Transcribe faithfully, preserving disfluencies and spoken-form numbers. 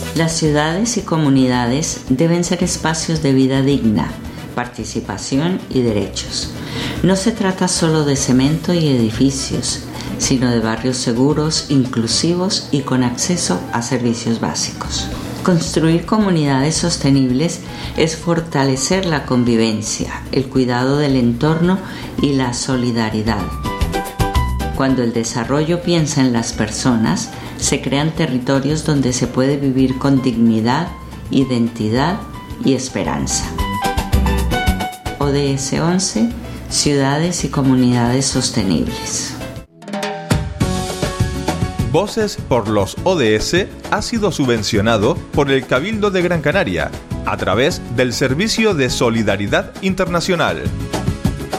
Las ciudades y comunidades deben ser espacios de vida digna, participación y derechos. No se trata solo de cemento y edificios, sino de barrios seguros, inclusivos y con acceso a servicios básicos. Construir comunidades sostenibles es fortalecer la convivencia, el cuidado del entorno y la solidaridad. Cuando el desarrollo piensa en las personas, se crean territorios donde se puede vivir con dignidad, identidad y esperanza. O D S once, Ciudades y Comunidades Sostenibles. Voces por los O D S ha sido subvencionado por el Cabildo de Gran Canaria a través del Servicio de Solidaridad Internacional.